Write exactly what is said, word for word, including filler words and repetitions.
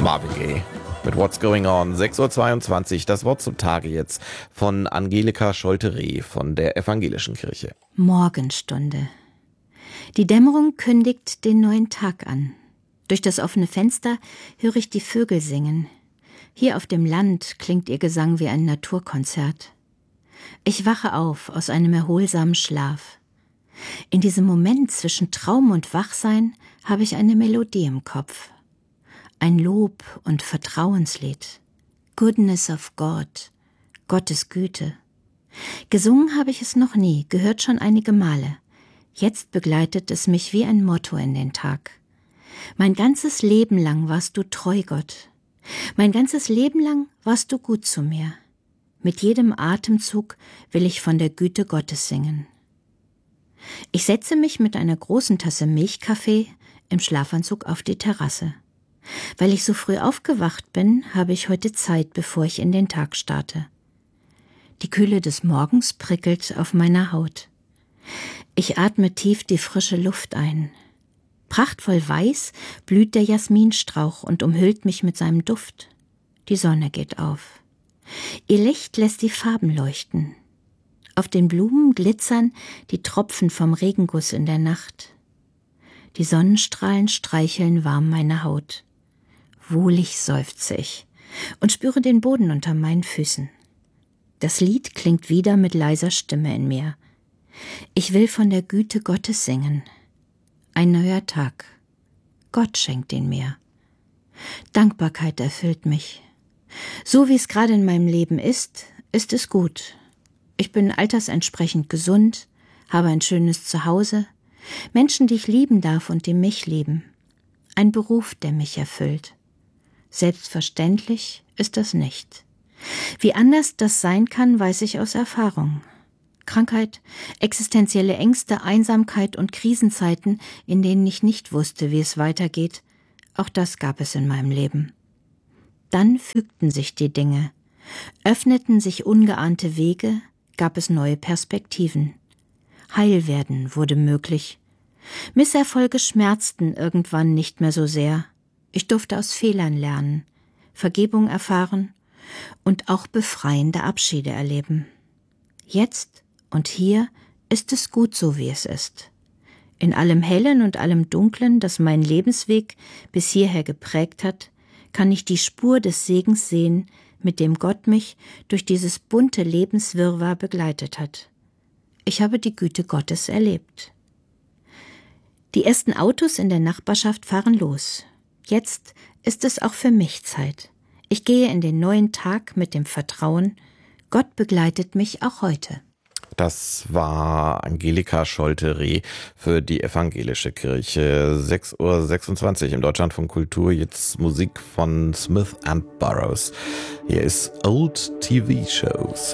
Marvin Gaye mit What's Going On. sechs Uhr zweiundzwanzig, das Wort zum Tage jetzt von Angelika Scholte-Reh von der Evangelischen Kirche. Morgenstunde. Die Dämmerung kündigt den neuen Tag an. Durch das offene Fenster höre ich die Vögel singen. Hier auf dem Land klingt ihr Gesang wie ein Naturkonzert. Ich wache auf aus einem erholsamen Schlaf. In diesem Moment zwischen Traum und Wachsein habe ich eine Melodie im Kopf. Ein Lob- und Vertrauenslied. Goodness of God, Gottes Güte. Gesungen habe ich es noch nie, gehört schon einige Male. Jetzt begleitet es mich wie ein Motto in den Tag. Mein ganzes Leben lang warst du treu, Gott. Mein ganzes Leben lang warst du gut zu mir. Mit jedem Atemzug will ich von der Güte Gottes singen. Ich setze mich mit einer großen Tasse Milchkaffee im Schlafanzug auf die Terrasse. Weil ich so früh aufgewacht bin, habe ich heute Zeit, bevor ich in den Tag starte. Die Kühle des Morgens prickelt auf meiner Haut. Ich atme tief die frische Luft ein. Prachtvoll weiß blüht der Jasminstrauch und umhüllt mich mit seinem Duft. Die Sonne geht auf. Ihr Licht lässt die Farben leuchten. Auf den Blumen glitzern die Tropfen vom Regenguss in der Nacht. Die Sonnenstrahlen streicheln warm meine Haut. Wohlig seufze ich und spüre den Boden unter meinen Füßen. Das Lied klingt wieder mit leiser Stimme in mir. Ich will von der Güte Gottes singen. Ein neuer Tag. Gott schenkt ihn mir. Dankbarkeit erfüllt mich. So wie es gerade in meinem Leben ist, ist es gut. Ich bin altersentsprechend gesund, habe ein schönes Zuhause, Menschen, die ich lieben darf und die mich lieben. Ein Beruf, der mich erfüllt. Selbstverständlich ist das nicht. Wie anders das sein kann, weiß ich aus Erfahrung. Krankheit, existenzielle Ängste, Einsamkeit und Krisenzeiten, in denen ich nicht wusste, wie es weitergeht, auch das gab es in meinem Leben. Dann fügten sich die Dinge, öffneten sich ungeahnte Wege, gab es neue Perspektiven. Heilwerden wurde möglich. Misserfolge schmerzten irgendwann nicht mehr so sehr. Ich durfte aus Fehlern lernen, Vergebung erfahren und auch befreiende Abschiede erleben. Jetzt und hier ist es gut so, wie es ist. In allem Hellen und allem Dunklen, das meinen Lebensweg bis hierher geprägt hat, kann ich die Spur des Segens sehen, mit dem Gott mich durch dieses bunte Lebenswirrwarr begleitet hat. Ich habe die Güte Gottes erlebt. Die ersten Autos in der Nachbarschaft fahren los. Jetzt ist es auch für mich Zeit. Ich gehe in den neuen Tag mit dem Vertrauen, Gott begleitet mich auch heute. Das war Angelika Scholte-Reh für die Evangelische Kirche. sechs Uhr sechsundzwanzig im Deutschlandfunk Kultur. Jetzt Musik von Smith and Burroughs. Hier ist Old T V Shows.